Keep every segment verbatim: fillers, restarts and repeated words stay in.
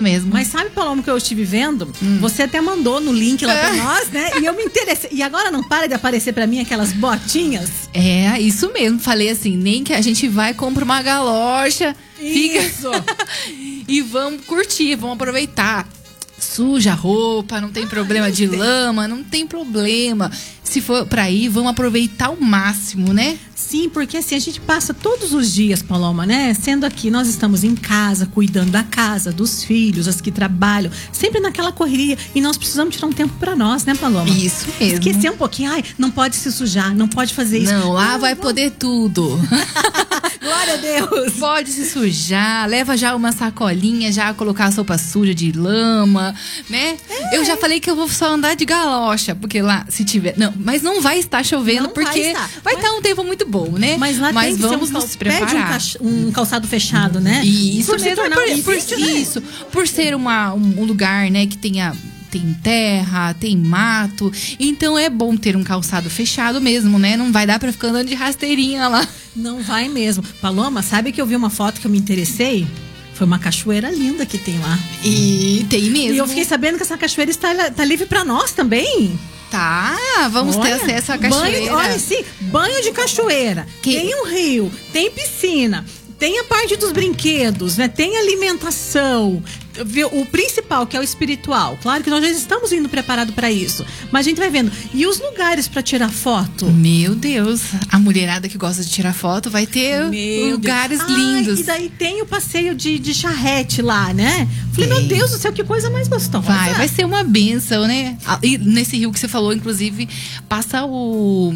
mesmo. Mas sabe, Paloma, que eu estive vendo? Hum. Você até mandou no link lá pra nós, né? E eu me interessei. E agora não para de aparecer pra mim aquelas botinhas? É, isso mesmo. Falei assim, nem que a gente vai comprar uma galocha. Isso! Fica... e vamos curtir, vamos aproveitar. Suja a roupa, não tem ah, problema de tem. lama, não tem problema. Se for pra ir, vamos aproveitar ao máximo, né? Sim, porque assim, a gente passa todos os dias, Paloma, né? Sendo aqui, nós estamos em casa, cuidando da casa, dos filhos, as que trabalham, sempre naquela correria. E nós precisamos tirar um tempo pra nós, né, Paloma? Isso mesmo. Esquecer um pouquinho, ai, não pode se sujar, não pode fazer isso. Não, lá não, vai não. poder tudo. Glória a Deus. Pode se sujar, leva já uma sacolinha, já colocar a sopa suja de lama, né? É. Eu já falei que eu vou só andar de galocha, porque lá, se tiver... Não, mas não vai estar chovendo, não porque vai estar, vai mas... estar um tempo muito bom, né? Mas lá mas tem que vamos ser um nos preparar. Pede um, calça, um calçado fechado, né? Isso, por, mesmo, por, um por, vídeo, né? isso, por ser uma, um lugar, né, que tenha... Tem terra, tem mato. Então é bom ter um calçado fechado mesmo, né? Não vai dar pra ficar andando de rasteirinha lá. Não vai mesmo. Paloma, sabe que eu vi uma foto que eu me interessei? Foi uma cachoeira linda que tem lá. E tem mesmo. E eu fiquei sabendo que essa cachoeira está tá livre pra nós também. Tá, vamos olha, ter acesso à cachoeira. Banho, olha, sim, banho de cachoeira. Que... Tem um rio, tem piscina. Tem a parte dos brinquedos, né? Tem alimentação. O principal, que é o espiritual. Claro que nós já estamos indo preparado para isso. Mas a gente vai vendo. E os lugares para tirar foto? Meu Deus. A mulherada que gosta de tirar foto vai ter meu lugares Deus. lindos. Ai, e daí tem o passeio de, de charrete lá, né? Falei, tem. Meu Deus do céu, que coisa mais gostosa. Vai, vai ser uma bênção, né? E nesse rio que você falou, inclusive, passa o...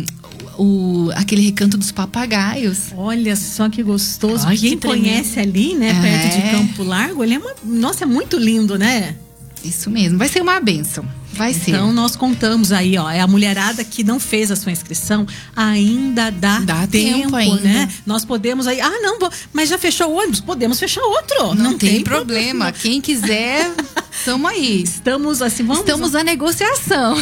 O, aquele recanto dos papagaios. Olha só que gostoso. Ai, quem que conhece ali, né, é. perto de Campo Largo, ele é uma, nossa, é muito lindo, né? Isso mesmo, vai ser uma bênção. Vai ser. Então nós contamos aí, ó, é a mulherada que não fez a sua inscrição, ainda dá, dá tempo, tempo ainda. né? Nós podemos aí, ah, não, mas já fechou o ônibus, podemos fechar outro. Não, não tem, tem problema. problema. Quem quiser, estamos aí. Estamos assim, vamos. Estamos à negociação.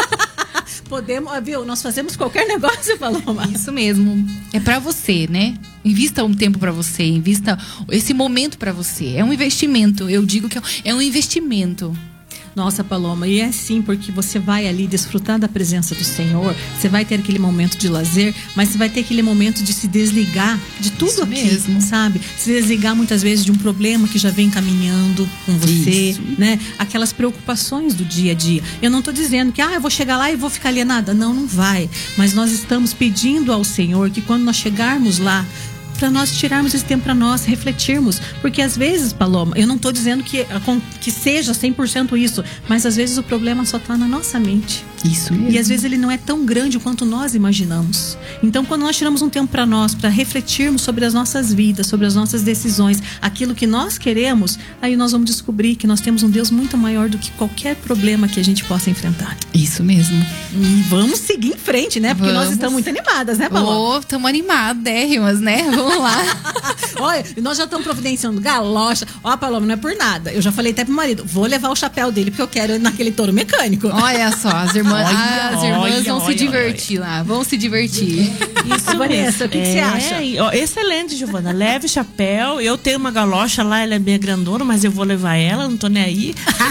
Podemos, viu? Nós fazemos qualquer negócio, Paloma. Isso mesmo. É pra você, né? Invista um tempo pra você, invista esse momento pra você. É um investimento. Eu digo que é um investimento. Nossa, Paloma, e é sim, porque você vai ali desfrutar da presença do Senhor, você vai ter aquele momento de lazer, mas você vai ter aquele momento de se desligar de tudo isso aqui, mesmo. Sabe? Se desligar muitas vezes de um problema que já vem caminhando com você, isso. né? Aquelas preocupações do dia a dia. Eu não tô dizendo que, ah, eu vou chegar lá e vou ficar alienada. Não, não vai. Mas nós estamos pedindo ao Senhor que quando nós chegarmos lá, para nós tirarmos esse tempo para nós refletirmos, porque às vezes, Paloma, eu não estou dizendo que, que seja cem por cento isso, mas às vezes o problema só está na nossa mente. Isso mesmo. E às vezes ele não é tão grande quanto nós imaginamos. Então, quando nós tiramos um tempo para nós, para refletirmos sobre as nossas vidas, sobre as nossas decisões, aquilo que nós queremos, aí nós vamos descobrir que nós temos um Deus muito maior do que qualquer problema que a gente possa enfrentar. Isso mesmo. E vamos seguir em frente, né? Porque vamos. Nós estamos muito animadas, né, Paloma? Oh, estamos animadérrimas, né? Vamos lá. Olha, nós já estamos providenciando galocha. Ó, Paloma, não é por nada. Eu já falei até pro marido, vou levar o chapéu dele, porque eu quero ir naquele touro mecânico. Olha só, as irmãs, olha, as irmãs olha, vão olha, se divertir olha. lá. Vão se divertir. Isso, Vanessa, o que, é, que você acha? Excelente, Giovana. Leve o chapéu. Eu tenho uma galocha lá, ela é bem grandona, mas eu vou levar ela, não tô nem aí.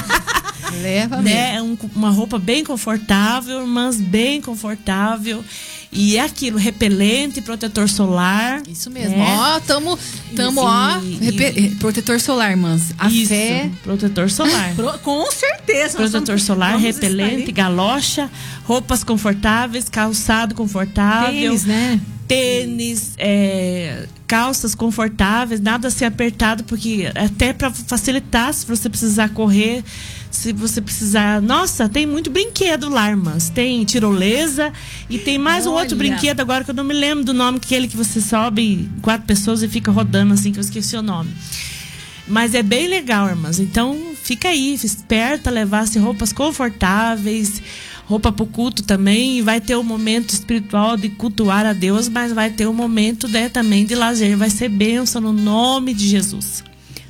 Leva né? É um, uma roupa bem confortável, irmãs, bem confortável. E é aquilo, repelente, protetor solar. Isso mesmo. Ó, é. tamo, tamo, ó, e, protetor solar, irmãs. A isso, fé... protetor solar. Pro, com certeza. Protetor solar, repelente, galocha, roupas confortáveis, calçado confortável. Tênis, né? Tênis, é, calças confortáveis, nada a ser apertado, porque até para facilitar, se você precisar correr, se você precisar... Nossa, tem muito brinquedo lá, irmãs. Tem tirolesa e tem mais Olha. um outro brinquedo agora que eu não me lembro do nome, aquele que você sobe quatro pessoas e fica rodando assim, que eu esqueci o nome. Mas é bem legal, irmãs. Então, fica aí, esperta, levar-se roupas confortáveis, roupa pro culto também, e vai ter um momento espiritual de cultuar a Deus, mas vai ter um momento, né, também de lazer. Vai ser bênção no nome de Jesus.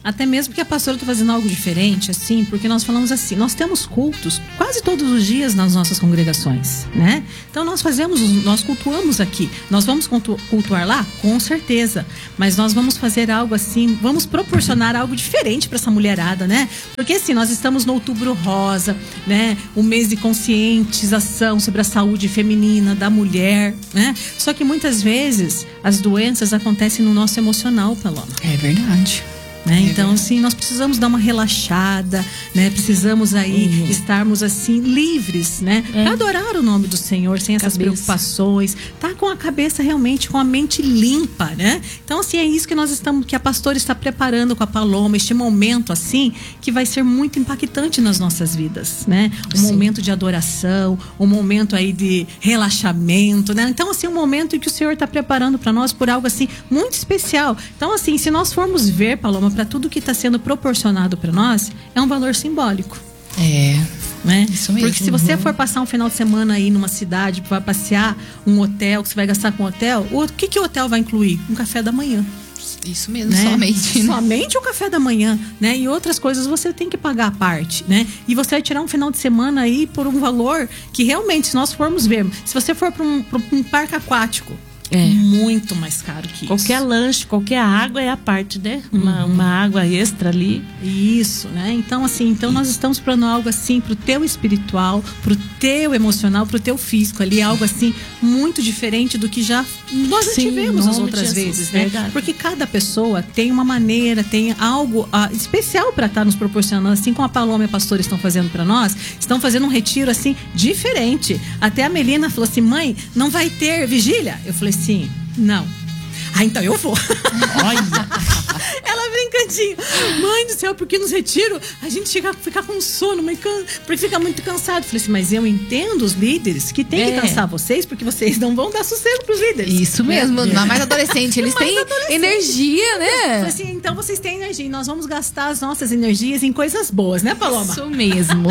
Até mesmo que a pastora está fazendo algo diferente, assim, porque nós falamos assim, nós temos cultos quase todos os dias nas nossas congregações, né? Então nós fazemos, nós cultuamos aqui. Nós vamos cultuar lá? Com certeza. Mas nós vamos fazer algo assim, vamos proporcionar algo diferente para essa mulherada, né? Porque assim, nós estamos no Outubro Rosa, né? O mês de conscientização sobre a saúde feminina da mulher, né? Só que muitas vezes as doenças acontecem no nosso emocional, Paloma. É verdade. Né? Então, assim, nós precisamos dar uma relaxada, né? Precisamos aí uhum. estarmos, assim, livres, né? É. Pra adorar o nome do Senhor, sem essas cabeça. preocupações. Tá com a cabeça realmente, com a mente limpa, né? Então, assim, é isso que nós estamos, que a pastora está preparando com a Paloma, este momento, assim, que vai ser muito impactante nas nossas vidas, né? Um Sim. momento de adoração, um momento aí de relaxamento, né? Então, assim, um momento em que o Senhor está preparando para nós por algo, assim, muito especial. Então, assim, se nós formos ver, Paloma, para tudo que está sendo proporcionado para nós, é um valor simbólico. É, né? Isso mesmo. Porque se você for passar um final de semana aí numa cidade, vai passear um hotel, que você vai gastar com um hotel, o que, que o hotel vai incluir? Um café da manhã. Isso mesmo, né? somente. Né? Somente o café da manhã, né? E outras coisas você tem que pagar a parte, né? E você vai tirar um final de semana aí por um valor que realmente, se nós formos ver, se você for para um, pra um parque aquático, é muito mais caro que isso. Qualquer lanche, qualquer água é a parte, né? Uma, uhum. uma água extra ali. Isso, né? Então, assim, então nós estamos falando algo assim pro teu espiritual, pro teu emocional, pro teu físico ali, algo assim muito diferente do que já nós já Sim, tivemos as outras vezes, né? Verdade. Porque cada pessoa tem uma maneira, tem algo uh, especial para estar tá nos proporcionando, assim como a Paloma e a pastora estão fazendo para nós, estão fazendo um retiro assim diferente. Até a Melina falou assim: mãe, não vai ter vigília? Eu falei assim, não. Ah, então eu vou. Olha. Ela brincandinho. Mãe do céu, porque nos retiros a gente chega, fica com sono, mas can... porque fica muito cansado. Falei assim, mas eu entendo os líderes que tem é. que cansar vocês, porque vocês não vão dar sossego pros líderes. Isso mesmo, é. mais adolescente. Eles mais têm adolescente. energia, né? Falei assim, então vocês têm energia e nós vamos gastar as nossas energias em coisas boas, né, Paloma? Isso mesmo.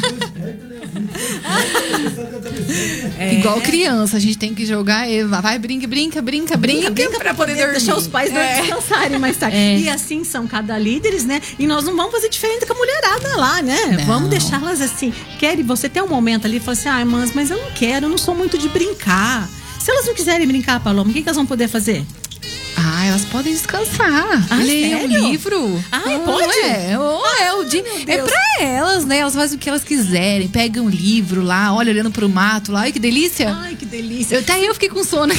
É. Igual criança, a gente tem que jogar, vai, brinca, brinca, brinca, brinca, brinca pra poder dormir. Deixar os pais é. descansarem mais tarde. É. E assim são cada líderes, né? E nós não vamos fazer diferente com a mulherada lá, né? Não. Vamos deixá-las assim. Quer você ter um momento ali e falar assim, ai, mães, mas eu não quero, eu não sou muito de brincar. Se elas não quiserem brincar, Paloma, o que, que elas vão poder fazer? Ah, elas podem descansar. Ah, ler sério? um livro. Ah, oh, pode? É, oh, é, o dia, é pra elas, né? Elas fazem o que elas quiserem. Pegam um livro lá, olha, olhando pro mato lá. Ai, que delícia. Ai, que delícia. Eu, até eu fiquei com sono.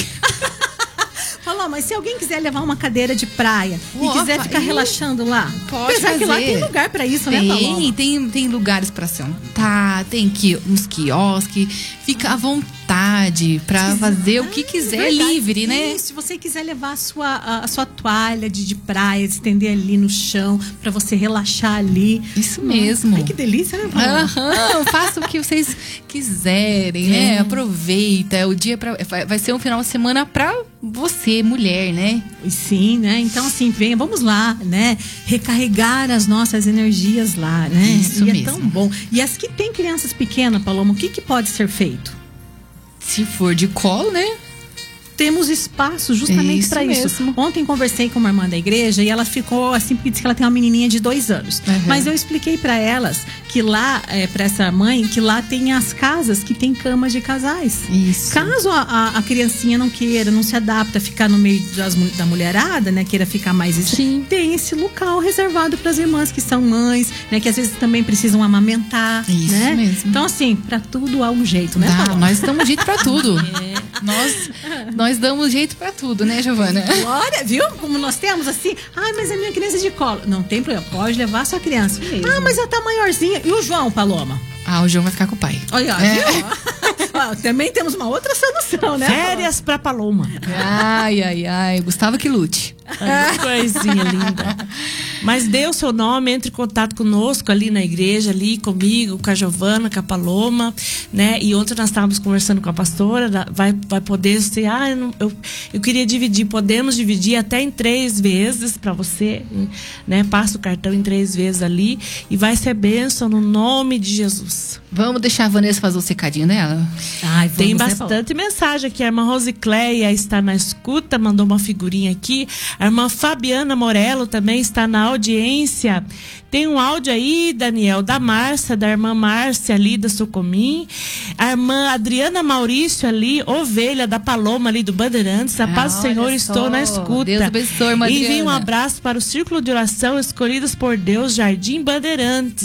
Falou, mas se alguém quiser levar uma cadeira de praia Opa, e quiser ficar relaxando lá, pode apesar fazer. que lá tem lugar pra isso, tem, né, Paloma? Tem, tem lugares pra sentar, tem que, uns quiosques, fica à vontade pra fazer o que quiser, verdade, livre, né? Isso, se você quiser levar a sua, a, a sua toalha de, de praia, estender ali no chão, pra você relaxar ali. Isso mesmo. Ai, que delícia, né, Paloma? Aham, faça o que vocês quiserem, é. né? Aproveita, é o dia pra, vai ser um final de semana pra você, mulher, né? Sim, né? Então, assim, venha, vamos lá, né? Recarregar as nossas energias lá, né? Isso e mesmo. É tão bom. E as que tem crianças pequenas, Paloma, o que, que pode ser feito? Se for de colo, né? Temos espaço justamente para isso. Mesmo. Ontem conversei com uma irmã da igreja e ela ficou assim, porque disse que ela tem uma menininha de dois anos. Uhum. Mas eu expliquei para elas que lá, é, para essa mãe, que lá tem as casas que tem camas de casais. Isso. Caso a, a, a criancinha não queira, não se adapta a ficar no meio das, da mulherada, né? Queira ficar mais... Sim. Tem esse local reservado para as irmãs que são mães, né? Que às vezes também precisam amamentar. Isso né? mesmo. Então, assim, para tudo há um jeito, né? Ah, nós damos jeito para tudo. É. Nós, nós damos jeito pra tudo, né, Giovana? Glória, viu? Como nós temos assim, ai, mas a minha criança é de colo. Não tem problema, pode levar a sua criança. Mesmo. Ah, mas ela tá maiorzinha. E o João, Paloma? Ah, o João vai ficar com o pai. Olha, é. viu? Ah, também temos uma outra solução, né? Férias pra Paloma. Ai, ai, ai. Gustavo que lute. Ai, que coisinha linda. Mas dê o seu nome, entre em contato conosco ali na igreja, ali comigo, com a Giovana, com a Paloma, né? E ontem nós estávamos conversando com a pastora, vai, vai poder ser, ah, eu, não, eu, eu queria dividir, podemos dividir até em três vezes para você, né? Passa o cartão em três vezes ali e vai ser bênção no nome de Jesus. Vamos deixar a Vanessa fazer o secadinho dela? Ai, tem bastante mensagem aqui. A irmã Rosicléia está na escuta, mandou uma figurinha aqui. A irmã Fabiana Morello também está na audiência. Tem um áudio aí, Daniel, da Márcia, da irmã Márcia ali da Sucumim. A irmã Adriana Maurício ali, ovelha da Paloma ali do Bandeirantes. A paz do Senhor, estou na escuta. Deus abençoe, irmã Adriana. Envie um abraço para o Círculo de Oração Escolhidos por Deus, Jardim Bandeirantes.